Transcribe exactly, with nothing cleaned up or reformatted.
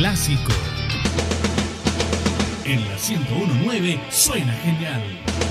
clásico. En la ciento uno punto nueve suena genial.